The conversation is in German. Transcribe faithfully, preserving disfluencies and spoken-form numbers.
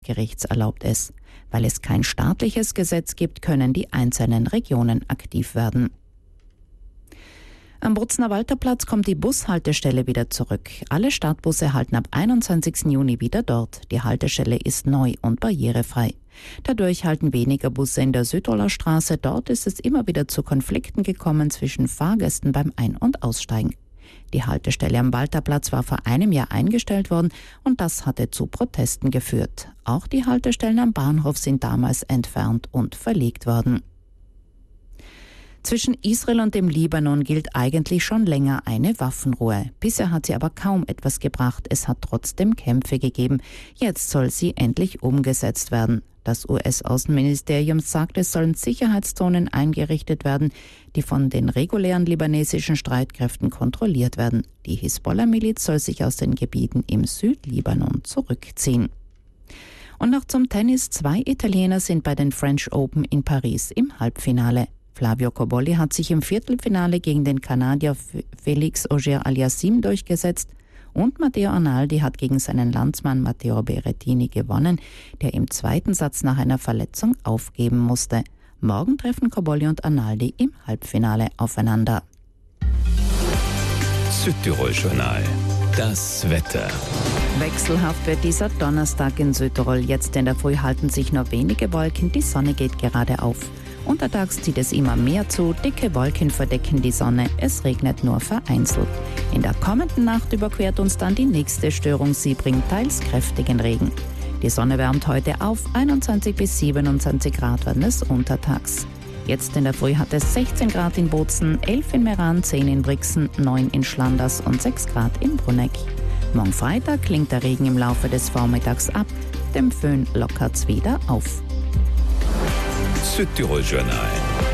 Gerichts erlaubt es. Weil es kein staatliches Gesetz gibt, können die einzelnen Regionen aktiv werden. Am Bruzner Walterplatz kommt die Bushaltestelle wieder zurück. Alle Stadtbusse halten ab einundzwanzigsten Juni wieder dort. Die Haltestelle ist neu und barrierefrei. Dadurch halten weniger Busse in der Südtiroler Straße. Dort ist es immer wieder zu Konflikten gekommen zwischen Fahrgästen beim Ein- und Aussteigen. Die Haltestelle am Walterplatz war vor einem Jahr eingestellt worden und das hatte zu Protesten geführt. Auch die Haltestellen am Bahnhof sind damals entfernt und verlegt worden. Zwischen Israel und dem Libanon gilt eigentlich schon länger eine Waffenruhe. Bisher hat sie aber kaum etwas gebracht. Es hat trotzdem Kämpfe gegeben. Jetzt soll sie endlich umgesetzt werden. Das U S-Außenministerium sagt, es sollen Sicherheitszonen eingerichtet werden, die von den regulären libanesischen Streitkräften kontrolliert werden. Die Hisbollah-Miliz soll sich aus den Gebieten im Südlibanon zurückziehen. Und noch zum Tennis. Zwei Italiener sind bei den French Open in Paris im Halbfinale. Flavio Cobolli hat sich im Viertelfinale gegen den Kanadier Félix Auger-Aliassime durchgesetzt und Matteo Arnaldi hat gegen seinen Landsmann Matteo Berrettini gewonnen, der im zweiten Satz nach einer Verletzung aufgeben musste. Morgen treffen Cobolli und Arnaldi im Halbfinale aufeinander. Südtirol-Journal. Das Wetter. Wechselhaft wird dieser Donnerstag in Südtirol. Jetzt in der Früh halten sich nur wenige Wolken, die Sonne geht gerade auf. Untertags zieht es immer mehr zu, dicke Wolken verdecken die Sonne, es regnet nur vereinzelt. In der kommenden Nacht überquert uns dann die nächste Störung, sie bringt teils kräftigen Regen. Die Sonne wärmt heute auf, einundzwanzig bis siebenundzwanzig Grad werden es untertags. Jetzt in der Früh hat es sechzehn Grad in Bozen, elf in Meran, zehn in Brixen, neun in Schlanders und sechs Grad in Bruneck. Morgen Freitag klingt der Regen im Laufe des Vormittags ab, dem Föhn lockert's wieder auf. Südtirol-Journal.